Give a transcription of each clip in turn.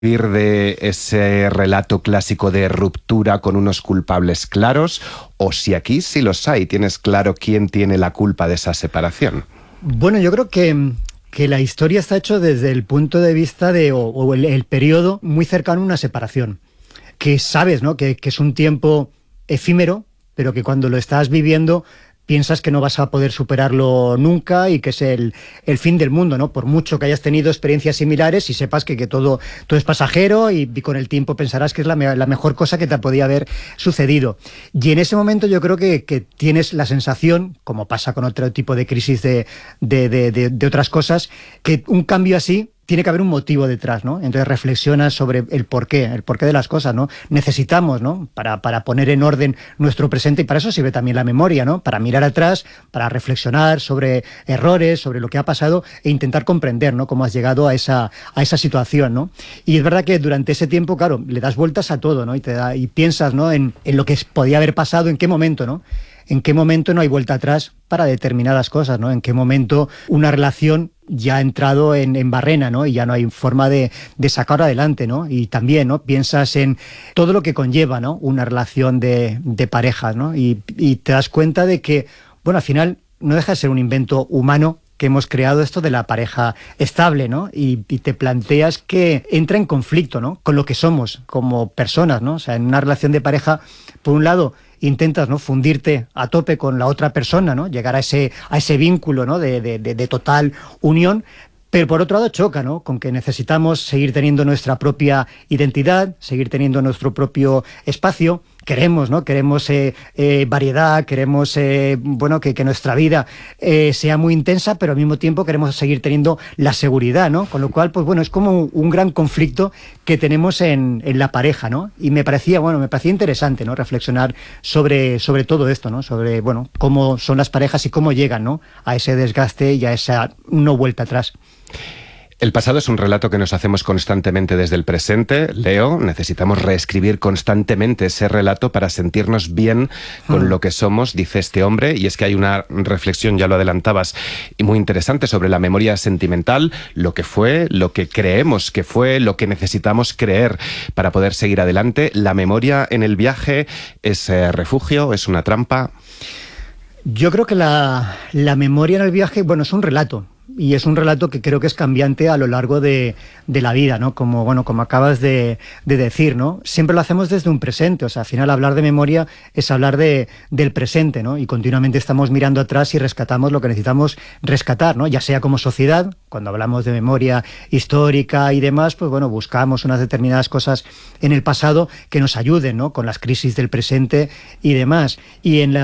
de ese relato clásico de ruptura con unos culpables claros, o si aquí sí los hay, tienes claro quién tiene la culpa de esa separación. Bueno, yo creo que la historia está hecha desde el punto de vista de el periodo muy cercano a una separación, que sabes, ¿no? Que es un tiempo efímero, pero que cuando lo estás viviendo piensas que no vas a poder superarlo nunca y que es el fin del mundo, ¿no? Por mucho que hayas tenido experiencias similares y sepas que todo es pasajero y con el tiempo pensarás que es la mejor cosa que te podía haber sucedido. Y en ese momento yo creo que tienes la sensación, como pasa con otro tipo de crisis de otras cosas, que un cambio así tiene que haber un motivo detrás, ¿no? Entonces reflexionas sobre el porqué de las cosas, ¿no? Necesitamos, ¿no? Para poner en orden nuestro presente, y para eso sirve también la memoria, ¿no? Para mirar atrás, para reflexionar sobre errores, sobre lo que ha pasado e intentar comprender, ¿no? Cómo has llegado a esa situación, ¿no? Y es verdad que durante ese tiempo, claro, le das vueltas a todo, ¿no? Y piensas, ¿no? En lo que podía haber pasado, en qué momento, ¿no? En qué momento no hay vuelta atrás para determinadas cosas, ¿no? En qué momento una relación ya ha entrado en barrena, ¿no? Y ya no hay forma de sacar adelante, ¿no? Y también, ¿no? Piensas en todo lo que conlleva, ¿no? Una relación de pareja, ¿no? Y te das cuenta de que, bueno, al final no deja de ser un invento humano que hemos creado esto de la pareja estable, ¿no? Y te planteas que entra en conflicto, ¿no? Con lo que somos como personas, ¿no? O sea, en una relación de pareja, por un lado, intentas, ¿no? Fundirte a tope con la otra persona, ¿no? Llegar a ese vínculo, ¿no? de total unión. Pero por otro lado choca, ¿no? Con que necesitamos seguir teniendo nuestra propia identidad, seguir teniendo nuestro propio espacio. Queremos, ¿no? Queremos variedad, queremos bueno, que nuestra vida sea muy intensa, pero al mismo tiempo queremos seguir teniendo la seguridad, ¿no? Con lo cual, pues bueno, es como un gran conflicto que tenemos en la pareja, ¿no? Y me parecía interesante, ¿no? Reflexionar sobre todo esto, ¿no? Sobre, bueno, cómo son las parejas y cómo llegan, ¿no? A ese desgaste y a esa no vuelta atrás. El pasado es un relato que nos hacemos constantemente desde el presente. Leo, necesitamos reescribir constantemente ese relato para sentirnos bien con lo que somos, dice este hombre, y es que hay una reflexión, ya lo adelantabas, y muy interesante sobre la memoria sentimental, lo que fue, lo que creemos que fue, lo que necesitamos creer para poder seguir adelante. ¿La memoria en el viaje es refugio, es una trampa? Yo creo que la memoria en el viaje, bueno, es un relato. Y es un relato que creo que es cambiante a lo largo de la vida, ¿no? Como acabas de decir, ¿no? Siempre lo hacemos desde un presente, o sea, al final hablar de memoria es hablar del presente, ¿no? Y continuamente estamos mirando atrás y rescatamos lo que necesitamos rescatar, ¿no? Ya sea como sociedad, cuando hablamos de memoria histórica y demás, pues bueno, buscamos unas determinadas cosas en el pasado que nos ayuden, ¿no? Con las crisis del presente y demás. Y en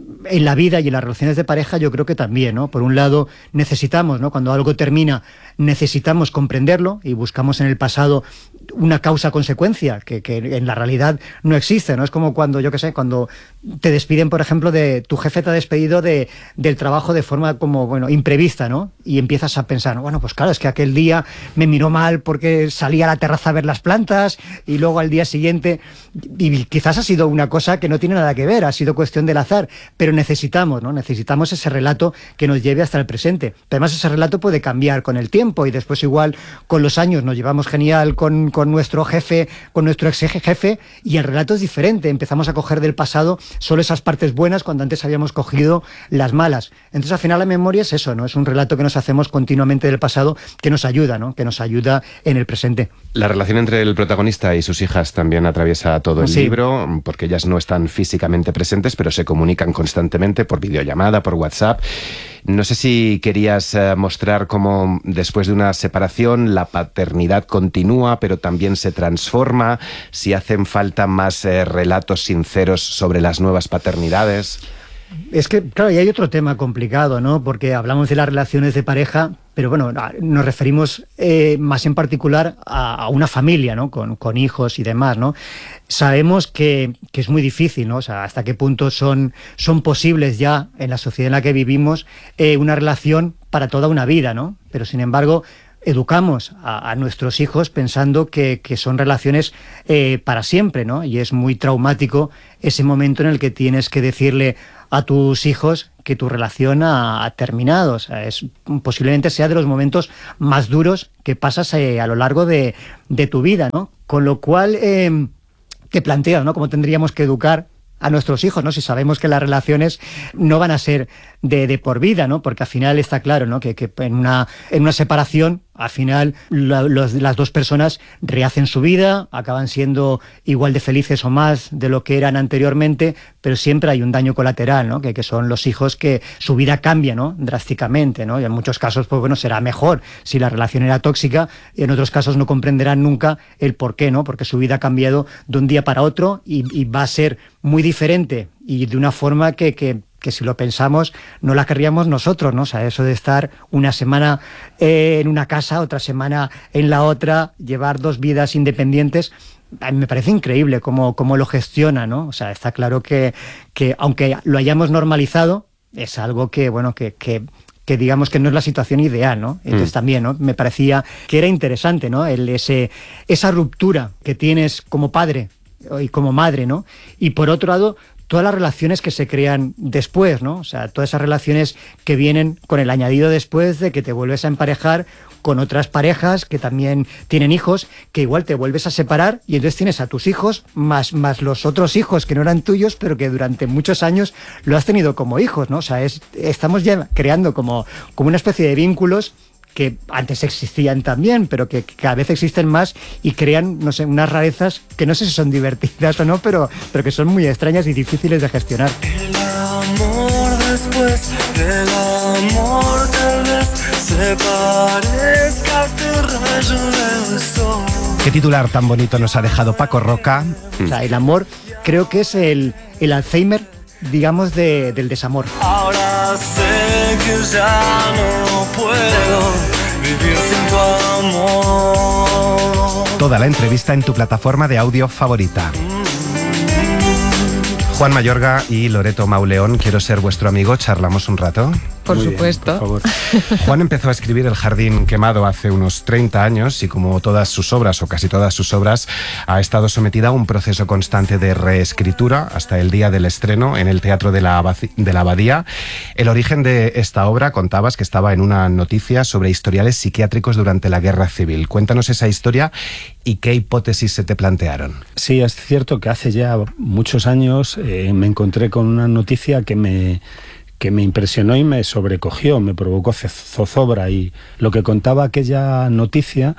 la vida y en las relaciones de pareja yo creo que también, ¿no? Por un lado necesitamos, ¿no? Cuando algo termina, necesitamos comprenderlo y buscamos en el pasado una causa-consecuencia que en la realidad no existe, ¿no? Es como cuando, yo qué sé, cuando te despiden, por ejemplo, tu jefe te ha despedido del trabajo de forma como, bueno, imprevista, ¿no? Y empiezas a pensar, bueno, pues claro, es que aquel día me miró mal porque salí a la terraza a ver las plantas y luego al día siguiente, y quizás ha sido una cosa que no tiene nada que ver, ha sido cuestión del azar, pero necesitamos, ¿no? Necesitamos ese relato que nos lleve hasta el presente. Además, ese relato puede cambiar con el tiempo y después igual con los años nos llevamos genial con nuestro jefe, con nuestro ex jefe, y el relato es diferente. Empezamos a coger del pasado solo esas partes buenas cuando antes habíamos cogido las malas. Entonces, al final, la memoria es eso, ¿no? Es un relato que nos hacemos continuamente del pasado que nos ayuda, ¿no? Que nos ayuda en el presente. La relación entre el protagonista y sus hijas también atraviesa todo el libro, porque ellas no están físicamente presentes, pero se comunican constantemente por videollamada, por WhatsApp. No sé si querías mostrar cómo después de una separación la paternidad continúa, pero también se transforma, si hacen falta más relatos sinceros sobre las nuevas paternidades. Es que, claro, y hay otro tema complicado, ¿no? Porque hablamos de las relaciones de pareja, pero bueno, nos referimos más en particular a una familia, ¿no? Con hijos y demás, ¿no? Sabemos que es muy difícil, ¿no? O sea, hasta qué punto son posibles ya en la sociedad en la que vivimos una relación para toda una vida, ¿no? Pero sin embargo, educamos a nuestros hijos pensando que son relaciones para siempre, ¿no? Y es muy traumático ese momento en el que tienes que decirle a tus hijos que tu relación ha terminado. O sea, posiblemente sea de los momentos más duros que pasas a lo largo de tu vida, ¿no? Con lo cual te planteo, ¿no?, cómo tendríamos que educar a nuestros hijos, ¿no? Si sabemos que las relaciones no van a ser de por vida, ¿no? Porque al final está claro, ¿no?, que en una separación, al final las dos personas rehacen su vida, acaban siendo igual de felices o más de lo que eran anteriormente, pero siempre hay un daño colateral, ¿no?, que son los hijos, que su vida cambia, ¿no?, drásticamente, ¿no? Y en muchos casos, pues bueno, será mejor si la relación era tóxica, y en otros casos no comprenderán nunca el por qué, ¿no? Porque su vida ha cambiado de un día para otro y va a ser muy diferente y de una forma que si lo pensamos no la querríamos nosotros, ¿no? O sea, eso de estar una semana en una casa, otra semana en la otra, llevar dos vidas independientes, a mí me parece increíble cómo lo gestiona, ¿no? O sea, está claro que aunque lo hayamos normalizado, es algo que, bueno, que digamos que no es la situación ideal, ¿no? Entonces también, ¿no?, me parecía que era interesante, ¿no?, esa ruptura que tienes como padre y como madre, ¿no? Y por otro lado, todas las relaciones que se crean después, ¿no? O sea, todas esas relaciones que vienen con el añadido después de que te vuelves a emparejar con otras parejas que también tienen hijos, que igual te vuelves a separar y entonces tienes a tus hijos más los otros hijos que no eran tuyos, pero que durante muchos años lo has tenido como hijos, ¿no? O sea, estamos ya creando como una especie de vínculos que antes existían también, pero que cada vez existen más y crean, no sé, unas rarezas que no sé si son divertidas o no, pero que son muy extrañas y difíciles de gestionar. El amor después del amor tal vez se parezca a este rayo del sol. ¿Qué titular tan bonito nos ha dejado Paco Roca? O sea, el amor creo que es el Alzheimer, digamos, del desamor. Ahora sé que ya no puedo vivir sin tu amor. Toda la entrevista en tu plataforma de audio favorita. Juan Mayorga y Loreto Mauleón, quiero ser vuestro amigo, ¿charlamos un rato? Por supuesto. Bien, por favor. Juan empezó a escribir El Jardín Quemado hace unos 30 años y, como todas sus obras, o casi todas sus obras, ha estado sometida a un proceso constante de reescritura hasta el día del estreno en el Teatro de la Abadía. El origen de esta obra, contabas que estaba en una noticia sobre historiales psiquiátricos durante la Guerra Civil. Cuéntanos esa historia y qué hipótesis se te plantearon. Sí, es cierto que hace ya muchos años me encontré con una noticia que me impresionó y me sobrecogió, me provocó zozobra, y lo que contaba aquella noticia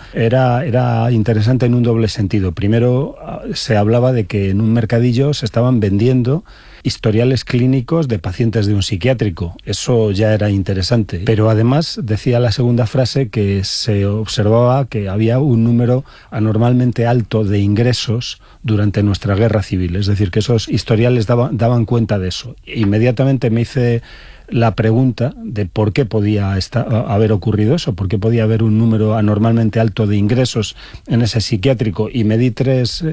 era interesante en un doble sentido. Primero, se hablaba de que en un mercadillo se estaban vendiendo historiales clínicos de pacientes de un psiquiátrico. Eso ya era interesante. Pero además decía la segunda frase que se observaba que había un número anormalmente alto de ingresos durante nuestra guerra civil. Es decir, que esos historiales daban cuenta de eso. Inmediatamente me hice la pregunta de por qué podía haber ocurrido eso, por qué podía haber un número anormalmente alto de ingresos en ese psiquiátrico, y me di tres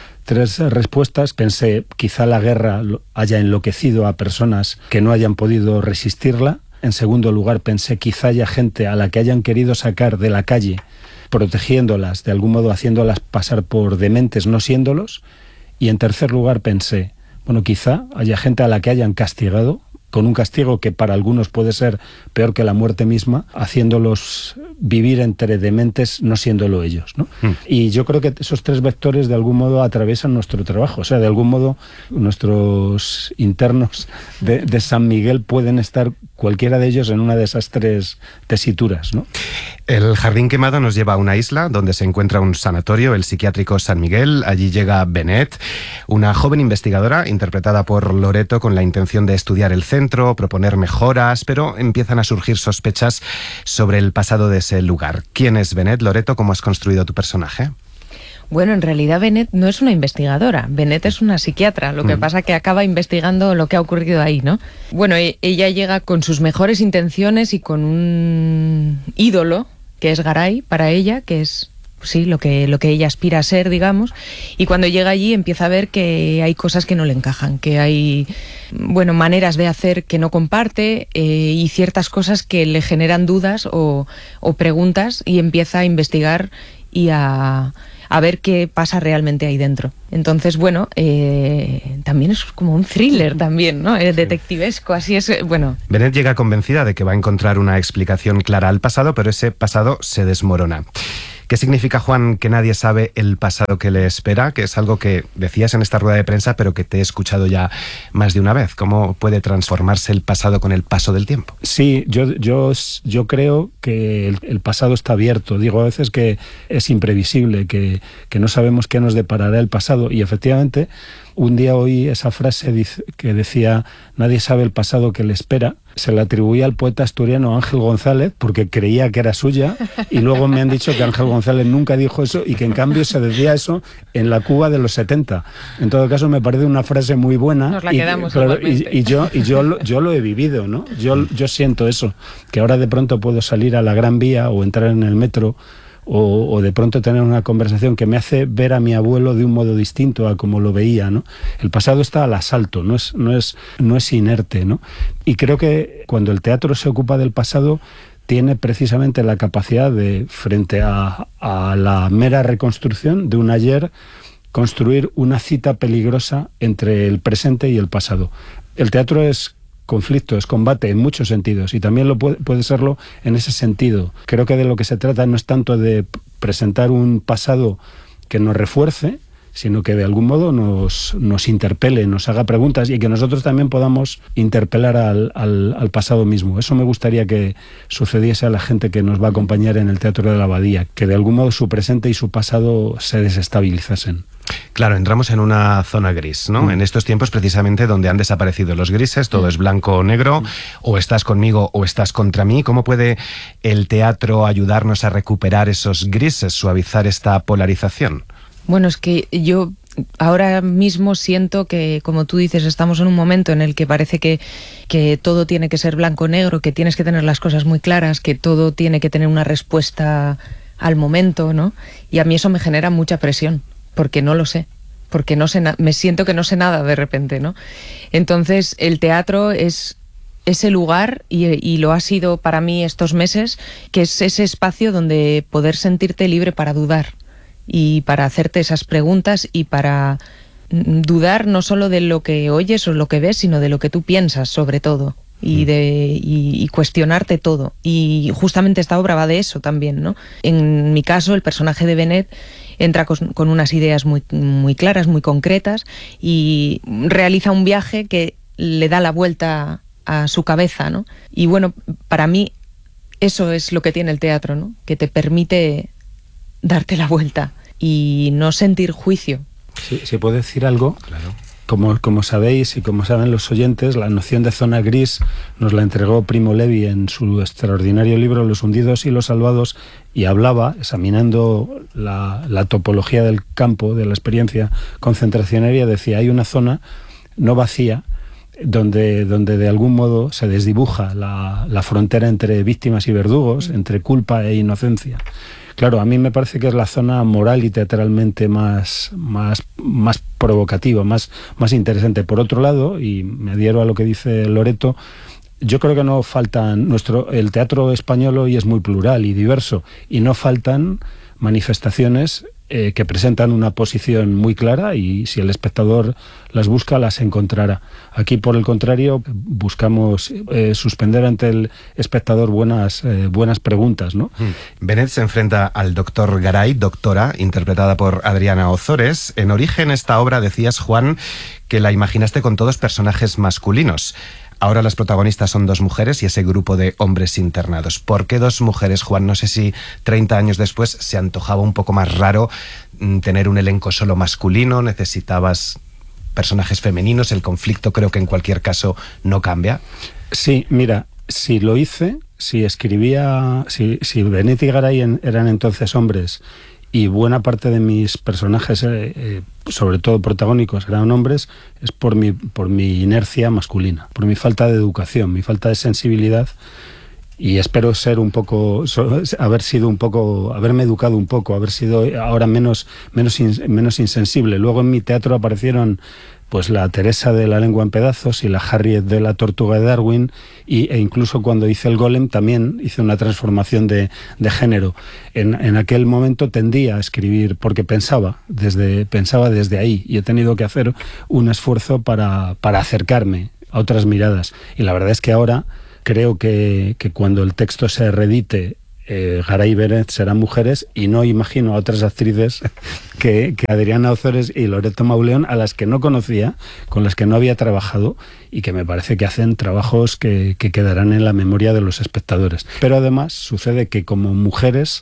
respuestas. Pensé, quizá la guerra haya enloquecido a personas que no hayan podido resistirla. En segundo lugar, pensé, quizá haya gente a la que hayan querido sacar de la calle, protegiéndolas, de algún modo haciéndolas pasar por dementes, no siéndolos. Y en tercer lugar pensé, bueno, quizá haya gente a la que hayan castigado, con un castigo que para algunos puede ser peor que la muerte misma, haciéndolos vivir entre dementes, no siéndolo ellos, ¿no? Y yo creo que esos tres vectores de algún modo atraviesan nuestro trabajo. O sea, de algún modo nuestros internos de San Miguel pueden estar, cualquiera de ellos, en una de esas tres tesituras, ¿no? El Jardín Quemado nos lleva a una isla donde se encuentra un sanatorio, el psiquiátrico San Miguel. Allí llega Benet, una joven investigadora interpretada por Loreto con la intención de estudiar el centro, proponer mejoras, pero empiezan a surgir sospechas sobre el pasado de ese lugar. ¿Quién es Benet, Loreto? ¿Cómo has construido tu personaje? Bueno, en realidad Benet no es una investigadora, Benet es una psiquiatra, lo que pasa que acaba investigando lo que ha ocurrido ahí, ¿no? Bueno, ella llega con sus mejores intenciones y con un ídolo, que es Garay, para ella, que es sí, lo que ella aspira a ser, digamos, y cuando llega allí empieza a ver que hay cosas que no le encajan, que hay, bueno, maneras de hacer que no comparte y ciertas cosas que le generan dudas o preguntas, y empieza a investigar y a ver qué pasa realmente ahí dentro. Entonces, bueno, también es como un thriller también, ¿no? Detectivesco, así es, bueno. Bennett llega convencida de que va a encontrar una explicación clara al pasado, pero ese pasado se desmorona. ¿Qué significa, Juan, que nadie sabe el pasado que le espera? Que es algo que decías en esta rueda de prensa, pero que te he escuchado ya más de una vez. ¿Cómo puede transformarse el pasado con el paso del tiempo? Sí, yo creo que el pasado está abierto. Digo a veces que es imprevisible, que no sabemos qué nos deparará el pasado. Y efectivamente, un día oí esa frase que decía nadie sabe el pasado que le espera. Se la atribuía al poeta asturiano Ángel González porque creía que era suya, y luego me han dicho que Ángel González nunca dijo eso y que en cambio se decía eso en la Cuba de los 70. En todo caso, me parece una frase muy buena. Nos la quedamos y yo lo he vivido, ¿no? Yo siento eso, que ahora de pronto puedo salir a la Gran Vía o entrar en el metro o de pronto tener una conversación que me hace ver a mi abuelo de un modo distinto a como lo veía, ¿no? El pasado está al asalto, no es inerte, ¿no? Y creo que cuando el teatro se ocupa del pasado, tiene precisamente la capacidad de, frente a la mera reconstrucción de un ayer, construir una cita peligrosa entre el presente y el pasado. El teatro es conflicto, es combate en muchos sentidos, y también lo puede serlo en ese sentido. Creo que de lo que se trata no es tanto de presentar un pasado que nos refuerce, sino que de algún modo nos interpele, nos haga preguntas, y que nosotros también podamos interpelar al pasado mismo. Eso me gustaría que sucediese a la gente que nos va a acompañar en el Teatro de la Abadía, que de algún modo su presente y su pasado se desestabilizasen. Claro, entramos en una zona gris, ¿no? En estos tiempos precisamente donde han desaparecido los grises, todo es blanco o negro, o estás conmigo o estás contra mí. ¿Cómo puede el teatro ayudarnos a recuperar esos grises, suavizar esta polarización? Bueno, es que yo ahora mismo siento que, como tú dices, estamos en un momento en el que parece que todo tiene que ser blanco o negro, que tienes que tener las cosas muy claras, que todo tiene que tener una respuesta al momento, ¿no? Y a mí eso me genera mucha presión, porque no lo sé, porque no sé me siento que no sé nada de repente, ¿no? Entonces, el teatro es ese lugar, y lo ha sido para mí estos meses, que es ese espacio donde poder sentirte libre para dudar y para hacerte esas preguntas, y para dudar no solo de lo que oyes o lo que ves, sino de lo que tú piensas, sobre todo, y cuestionarte todo. Y justamente esta obra va de eso también, ¿no? En mi caso, el personaje de Bennett entra con unas ideas muy, muy claras, muy concretas, y realiza un viaje que le da la vuelta a su cabeza, ¿no? Y bueno, para mí eso es lo que tiene el teatro, ¿no? Que te permite darte la vuelta y no sentir juicio. Sí, ¿se puede decir algo? Claro. Como sabéis y como saben los oyentes, la noción de zona gris nos la entregó Primo Levi en su extraordinario libro Los hundidos y los salvados, y hablaba, examinando la topología del campo, de la experiencia concentracionaria, decía, hay una zona no vacía donde de algún modo se desdibuja la frontera entre víctimas y verdugos, entre culpa e inocencia. Claro, a mí me parece que es la zona moral y teatralmente más provocativa, más interesante. Por otro lado, y me adhiero a lo que dice Loreto, yo creo que no faltan... El teatro español hoy es muy plural y diverso, y no faltan manifestaciones que presentan una posición muy clara, y si el espectador las busca, las encontrará. Aquí, por el contrario, buscamos suspender ante el espectador buenas preguntas, ¿no? Bennett se enfrenta al doctor Garay, doctora, interpretada por Adriana Ozores. En origen, esta obra, decías, Juan, que la imaginaste con todos personajes masculinos. Ahora las protagonistas son 2 mujeres y ese grupo de hombres internados. ¿Por qué 2 mujeres, Juan? No sé si 30 años después se antojaba un poco más raro tener un elenco solo masculino, necesitabas personajes femeninos, el conflicto creo que en cualquier caso no cambia. Sí, mira, si lo hice, si escribía, si Bennett y Garay eran entonces hombres, y buena parte de mis personajes, sobre todo protagónicos, eran hombres, es por mi inercia masculina, por mi falta de educación, mi falta de sensibilidad, Y espero ser un poco, haberme educado un poco, haber sido ahora menos insensible. Luego en mi teatro aparecieron pues la Teresa de la lengua en pedazos y la Harriet de la tortuga de Darwin, e incluso cuando hice el Golem también hice una transformación de género. En aquel momento tendía a escribir porque pensaba desde ahí, y he tenido que hacer un esfuerzo para acercarme a otras miradas. Y la verdad es que ahora creo que cuando el texto se reedite, Garay y Benet serán mujeres, y no imagino a otras actrices que Adriana Ozores y Loreto Mauleón, a las que no conocía, con las que no había trabajado, y que me parece que hacen trabajos que quedarán en la memoria de los espectadores. Pero además sucede que como mujeres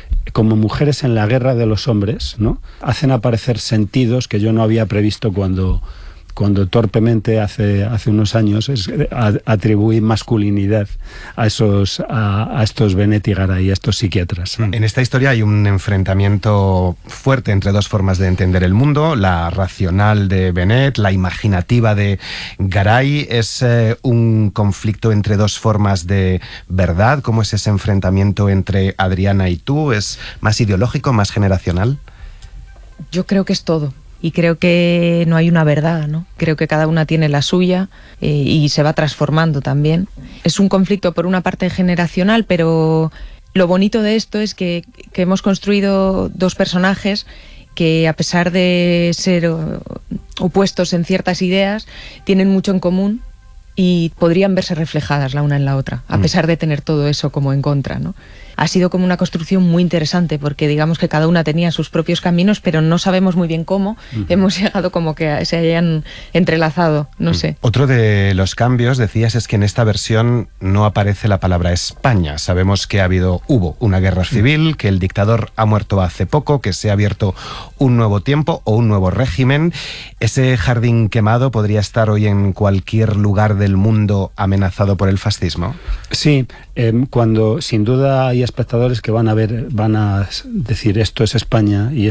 en la guerra de los hombres, ¿no?, hacen aparecer sentidos que yo no había previsto cuando torpemente hace unos años atribuí masculinidad a estos Benet y Garay, a estos psiquiatras. En esta historia hay un enfrentamiento fuerte entre dos formas de entender el mundo, la racional de Benet, la imaginativa de Garay. ¿Es un conflicto entre dos formas de verdad? ¿Cómo es ese enfrentamiento entre Adriana y tú? ¿Es más ideológico, más generacional? Yo creo que es todo. Y creo que no hay una verdad, ¿no? Creo que cada una tiene la suya y se va transformando también. Es un conflicto por una parte generacional, pero lo bonito de esto es que hemos construido dos personajes que, a pesar de ser opuestos en ciertas ideas, tienen mucho en común y podrían verse reflejadas la una en la otra, a pesar de tener todo eso como en contra, ¿no? Ha sido como una construcción muy interesante, porque digamos que cada una tenía sus propios caminos, pero no sabemos muy bien cómo. Hemos llegado como que se hayan entrelazado, no sé. Otro de los cambios, decías, es que en esta versión no aparece la palabra España. Sabemos que hubo una guerra civil, que el dictador ha muerto hace poco, que se ha abierto un nuevo tiempo o un nuevo régimen. ¿Ese jardín quemado podría estar hoy en cualquier lugar del mundo amenazado por el fascismo? Sí, cuando sin duda hay espectadores que van a decir esto es España y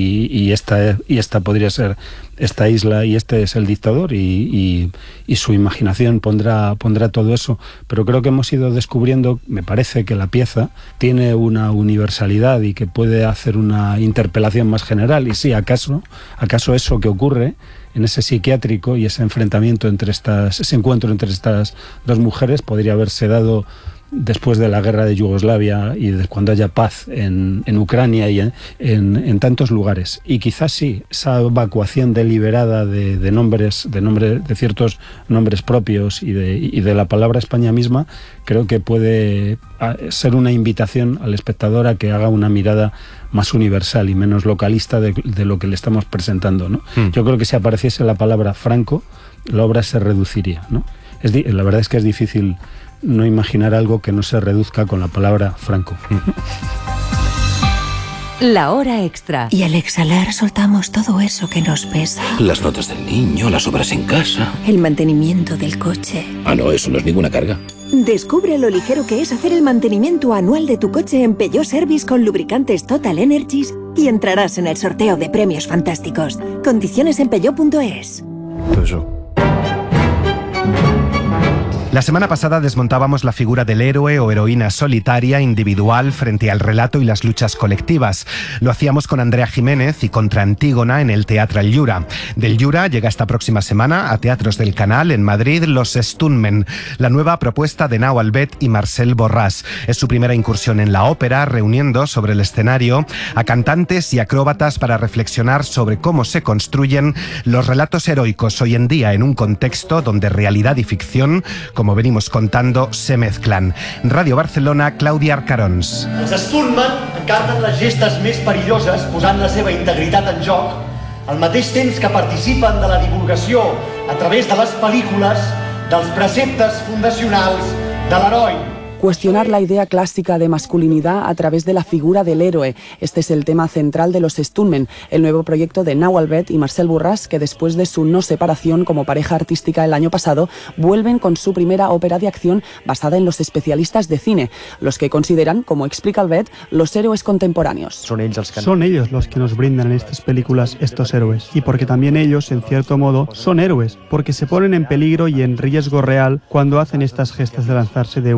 esta podría ser esta isla y este es el dictador, y su imaginación pondrá todo eso, pero creo que hemos ido descubriendo, me parece, que la pieza tiene una universalidad y que puede hacer una interpelación más general. Y sí, acaso eso que ocurre en ese psiquiátrico y ese enfrentamiento ese encuentro entre estas dos mujeres podría haberse dado después de la guerra de Yugoslavia y cuando haya paz en Ucrania y en tantos lugares. Y quizás sí, esa evacuación deliberada de ciertos nombres propios y de la palabra España misma, creo que puede ser una invitación al espectador a que haga una mirada más universal y menos localista de lo que le estamos presentando, ¿no? Yo creo que si apareciese la palabra Franco, la obra se reduciría, ¿no? La verdad es que es difícil no imaginar algo que no se reduzca con la palabra Franco. La hora extra. Y al exhalar soltamos todo eso que nos pesa. Las notas del niño, las obras en casa. El mantenimiento del coche. Ah, no, eso no es ninguna carga. Descubre lo ligero que es hacer el mantenimiento anual de tu coche en Peugeot Service con lubricantes Total Energies y entrarás en el sorteo de premios fantásticos. Condiciones en peugeot.es. La semana pasada desmontábamos la figura del héroe o heroína solitaria, individual, frente al relato y las luchas colectivas. Lo hacíamos con Andrea Jiménez y contra Antígona en el Teatro El Llura. Del Llura llega esta próxima semana a Teatros del Canal en Madrid Los Stuntmen, la nueva propuesta de Nau Albet y Marcel Borràs. Es su primera incursión en la ópera, reuniendo sobre el escenario a cantantes y acróbatas para reflexionar sobre cómo se construyen los relatos heroicos hoy en día en un contexto donde realidad y ficción, como venimos contando, se mezclan. Radio Barcelona, Clàudia Arcarons. Els Stuntmen encarnen les gestes més perilloses, posant la seva integritat en joc, al mateix temps que participen de la divulgació a través de les pel·lícules dels preceptes fundacionals de l'heroi. Cuestionar la idea clásica de masculinidad a través de la figura del héroe. Este es el tema central de Los Stuntmen, el nuevo proyecto de Nau Albet y Marcel Borràs, que después de su no separación como pareja artística el año pasado, vuelven con su primera ópera de acción basada en los especialistas de cine, los que consideran, como explica Albet, los héroes contemporáneos. Son ellos los que nos brindan en estas películas estos héroes, y porque también ellos, en cierto modo, son héroes, porque se ponen en peligro y en riesgo real cuando hacen estas gestas de lanzarse de un quinto piso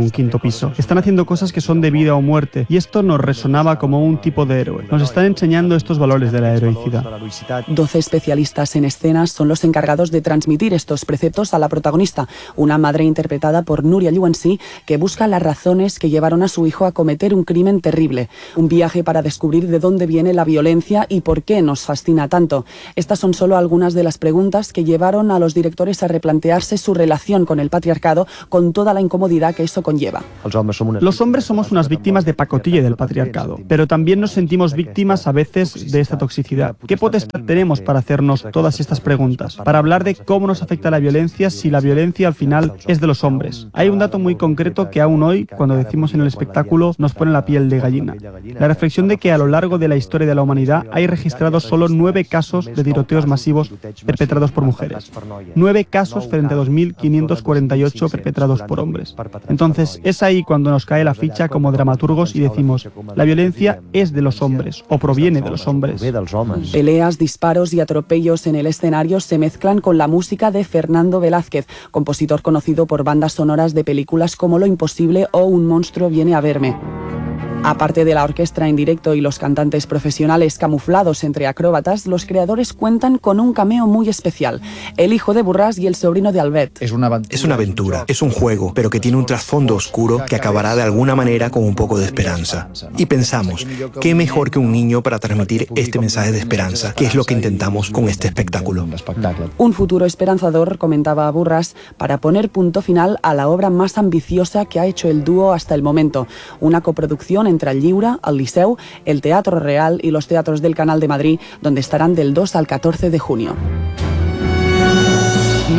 compromiso. Están haciendo cosas que son de vida o muerte, y esto nos resonaba como un tipo de héroe. Nos están enseñando estos valores de la heroicidad. 12 especialistas en escenas son los encargados de transmitir estos preceptos a la protagonista, una madre interpretada por Núria Lluansí, que busca las razones que llevaron a su hijo a cometer un crimen terrible. Un viaje para descubrir de dónde viene la violencia y por qué nos fascina tanto. Estas son solo algunas de las preguntas que llevaron a los directores a replantearse su relación con el patriarcado, con toda la incomodidad que eso conlleva. Los hombres somos unas víctimas de pacotilla del patriarcado, pero también nos sentimos víctimas a veces de esta toxicidad. ¿Qué potestad tenemos para hacernos todas estas preguntas? Para hablar de cómo nos afecta la violencia si la violencia al final es de los hombres. Hay un dato muy concreto que aún hoy, cuando decimos en el espectáculo, nos pone la piel de gallina. La reflexión de que a lo largo de la historia de la humanidad hay registrados solo 9 casos de tiroteos masivos perpetrados por mujeres. 9 casos frente a 2.548 perpetrados por hombres. Entonces, es ahí cuando nos cae la ficha como dramaturgos y decimos, la violencia es de los hombres, o proviene de los hombres. Peleas, disparos y atropellos en el escenario se mezclan con la música de Fernando Velázquez, compositor conocido por bandas sonoras de películas como Lo Imposible o Un monstruo viene a verme. Aparte de la orquesta en directo y los cantantes profesionales camuflados entre acróbatas, los creadores cuentan con un cameo muy especial: el hijo de Borràs y el sobrino de Albert. Es una aventura, es un juego, pero que tiene un trasfondo oscuro que acabará de alguna manera con un poco de esperanza. Y pensamos, ¿qué mejor que un niño para transmitir este mensaje de esperanza? Que es lo que intentamos con este espectáculo. Un futuro esperanzador, comentaba Borràs, para poner punto final a la obra más ambiciosa que ha hecho el dúo hasta el momento. Una coproducción entre el Lliure, el Liceu, el Teatro Real y los teatros del Canal de Madrid, donde estarán del 2 al 14 de junio.